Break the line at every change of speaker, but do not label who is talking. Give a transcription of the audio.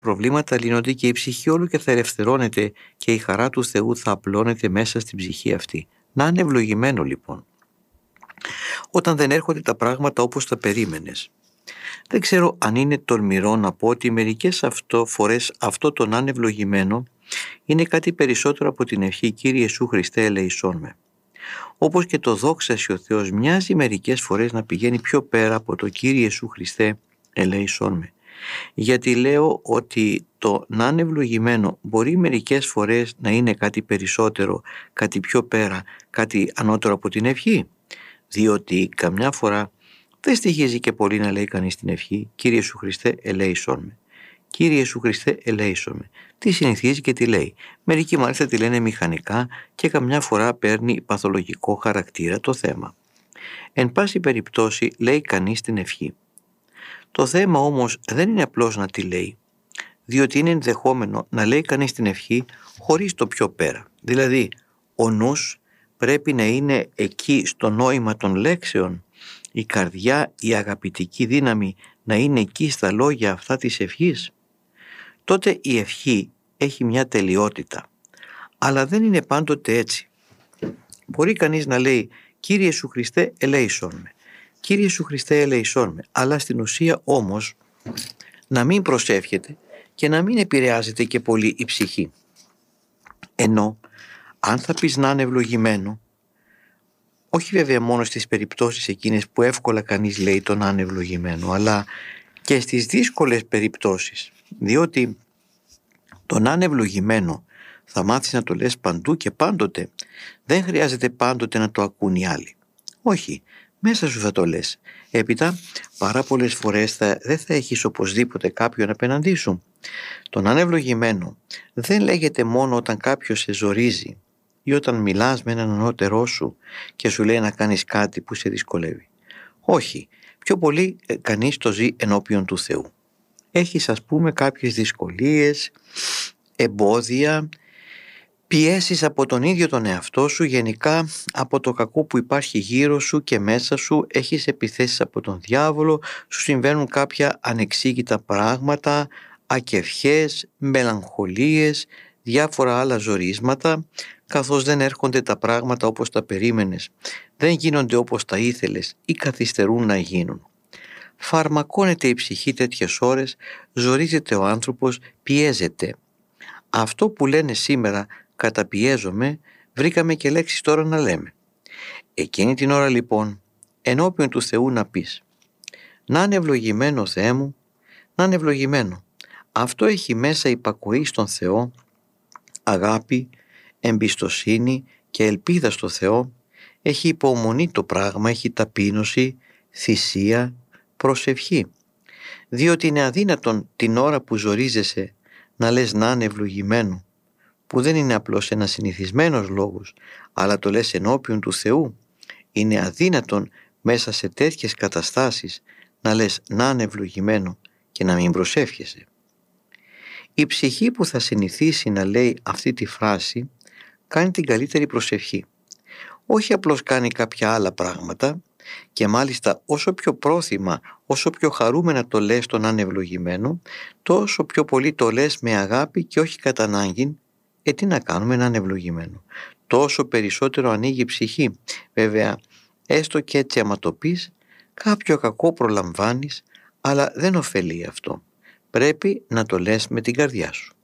προβλήματα λύνονται και η ψυχή όλο και θα ελευθερώνεται και η χαρά του Θεού θα απλώνεται μέσα στην ψυχή αυτή. Να είναι ευλογημένο λοιπόν. Όταν δεν έρχονται τα πράγματα όπως τα περίμενες. Δεν ξέρω αν είναι τολμηρό να πω ότι μερικές φορές αυτό το να είναι ευλογημένο είναι κάτι περισσότερο από την ευχή «Κύριε Ιησού Χριστέ ελεησόν με». Όπως και το δόξα ο Θεός μοιάζει μερικές φορές να πηγαίνει πιο πέρα από το «Κύριε Ιησού Χριστέ ελεησόν με». Γιατί λέω ότι το να είναι ευλογημένο μπορεί μερικές φορές να είναι κάτι περισσότερο, κάτι πιο πέρα, κάτι ανώτερο από την ευχή. Διότι καμιά φορά δεν στοιχίζει και πολύ να λέει κανείς την ευχή «Κύριε Ιησού Χριστέ ελέησόν με». «Κύριε Ιησού Χριστέ ελέησόν με». Τι συνηθίζει και τι λέει. Μερικοί μάλιστα τη λένε μηχανικά και καμιά φορά παίρνει παθολογικό χαρακτήρα το θέμα. Εν πάση περιπτώσει λέει κανείς την ευχή. Το θέμα όμως δεν είναι απλώς να τη λέει, διότι είναι ενδεχόμενο να λέει κανείς την ευχή χωρίς το πιο πέρα. Δηλαδή, ο νους πρέπει να είναι εκεί στο νόημα των λέξεων, η καρδιά, η αγαπητική δύναμη να είναι εκεί στα λόγια αυτά της ευχής. Τότε η ευχή έχει μια τελειότητα, αλλά δεν είναι πάντοτε έτσι. Μπορεί κανείς να λέει «Κύριε Ιησού Χριστέ ελέησόν με». «Κύριε Ιησού Χριστέ ελεησόν με», αλλά στην ουσία όμως να μην προσεύχεται και να μην επηρεάζεται και πολύ η ψυχή. Ενώ αν θα πεις να είναι ευλογημένο, όχι βέβαια μόνο στις περιπτώσεις εκείνες που εύκολα κανείς λέει το να είναι ευλογημένο, αλλά και στις δύσκολες περιπτώσεις, διότι το να είναι ευλογημένο θα μάθεις να το λες παντού και πάντοτε. Δεν χρειάζεται πάντοτε να το ακούν οι άλλοι. Όχι. Μέσα σου θα το λες. Έπειτα πάρα πολλές φορές δεν θα έχεις οπωσδήποτε κάποιον απέναντί σου. Το να είναι ευλογημένο δεν λέγεται μόνο όταν κάποιος σε ζορίζει ή όταν μιλάς με έναν ανώτερό σου και σου λέει να κάνεις κάτι που σε δυσκολεύει. Όχι. Πιο πολύ κανείς το ζει ενώπιον του Θεού. Έχεις ας πούμε κάποιες δυσκολίες, εμπόδια, πιέσεις από τον ίδιο τον εαυτό σου, γενικά από το κακό που υπάρχει γύρω σου και μέσα σου, έχεις επιθέσεις από τον διάβολο, σου συμβαίνουν κάποια ανεξήγητα πράγματα, ακευχές, μελαγχολίες, διάφορα άλλα ζορίσματα, καθώς δεν έρχονται τα πράγματα όπως τα περίμενες, δεν γίνονται όπως τα ήθελες ή καθυστερούν να γίνουν. Φαρμακώνεται η ψυχή τέτοιες ώρες, ζορίζεται ο άνθρωπος, πιέζεται. Αυτό που λένε σήμερα «καταπιέζομαι», βρήκαμε και λέξεις τώρα να λέμε. Εκείνη την ώρα λοιπόν ενώπιον του Θεού να πεις «Να είναι ευλογημένο Θεέ μου, να είναι ευλογημένο». Αυτό έχει μέσα υπακοή στον Θεό, αγάπη, εμπιστοσύνη και ελπίδα στο Θεό, έχει υπομονή το πράγμα, έχει ταπείνωση, θυσία, προσευχή. Διότι είναι αδύνατον την ώρα που ζορίζεσαι να λες να είναι ευλογημένο, που δεν είναι απλώς ένας συνηθισμένος λόγος, αλλά το λες ενώπιον του Θεού. Είναι αδύνατον μέσα σε τέτοιες καταστάσεις να λες να είναι ευλογημένο και να μην προσεύχεσαι. Η ψυχή που θα συνηθίσει να λέει αυτή τη φράση κάνει την καλύτερη προσευχή. Όχι απλώς κάνει κάποια άλλα πράγματα, και μάλιστα όσο πιο πρόθυμα, όσο πιο χαρούμενα το λες το να είναι ευλογημένο, τόσο πιο πολύ το λες με αγάπη και όχι κατά ανάγκη. Τι να κάνουμε να είναι ευλογημένο. Τόσο περισσότερο ανοίγει η ψυχή. Βέβαια, έστω και έτσι άμα το πεις, κάποιο κακό προλαμβάνεις, αλλά δεν ωφελεί αυτό. Πρέπει να το λες με την καρδιά σου.